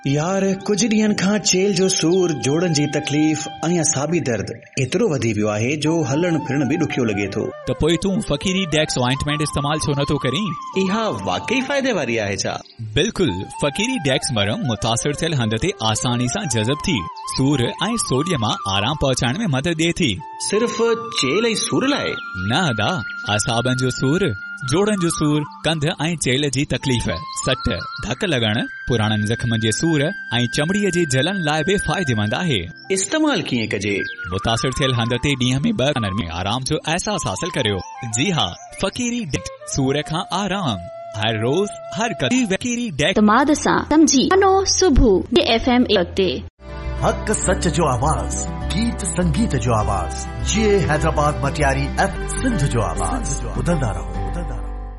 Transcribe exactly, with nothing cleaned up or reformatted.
यार कुछ ॾींहनि खां चेल जो सूर, जोड़नि जी तकलीफ़ ऐं असाबी दर्द एतिरो वधी वियो आहे जो हलण फिरण बि ॾुखियो लॻे थो। त पोइ तूं फकीरी डेक्स ऑइंटमेंट इस्तेमाल छो नथो करीं? इहा वाकई फ़ाइदे वारी आहे छा? बिल्कुल, फकीरी डेक्स मरम मुतासिर थियल हंध ते आसानी सां जज़ब थी सूर ऐं सोडिया मां आराम पहुचाइण में मदद ॾिए थी। सिर्फ़ चेल ऐं सूर लाइ? न अदा, असाबनि जो सूर, जोड़नि जो सूर, कंध ऐं चेल जी तकलीफ़, सट, धक लॻण, पुराणनि ज़ख़्मनि जे सूर ऐं चमड़ीअ जी जलन लाइ बि फ़ाइदेमंद आहे। इस्तेमाल कीअं कजे? मुतासिर थियल हंध ते ॾींहं में ॿ कनर में आराम जो अहसास हासिल करियो। जी हाँ, फकीरी डेक्स, सूर खां आराम, हर रोज़ हर कदी फकीरी डेक्स तमाद सां समझी वञो सुबुह एफ एम ते। हक सच जो आवाज़, गीत संगीत जो आवाज़, जे हैदराबाद मटियारी एफ सिंध जो आवाज़, ॿुधंदा रहो।